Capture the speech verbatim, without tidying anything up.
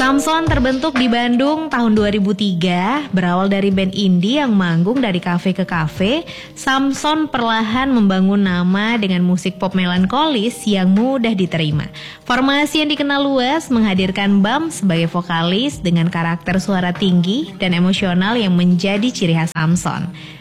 Samson terbentuk di Bandung tahun dua ribu tiga, berawal dari band indie yang manggung dari kafe ke kafe. Samson perlahan membangun nama dengan musik pop melankolis yang mudah diterima. Formasi yang dikenal luas menghadirkan Bam sebagai vokalis dengan karakter suara tinggi dan emosional yang menjadi ciri khas Samson.